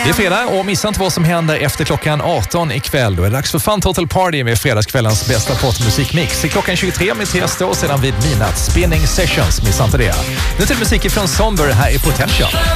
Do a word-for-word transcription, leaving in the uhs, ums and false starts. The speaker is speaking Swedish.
Det är fredag och missa inte vad som händer efter klockan arton ikväll. Då är det dags för Fun Total Party med fredagskvällens bästa popmusikmix. Klockan tjugotre med Tiesto och sedan vid midnatt Spinning Sessions. Missa inte det. Nu till musik från Somber här i Potential.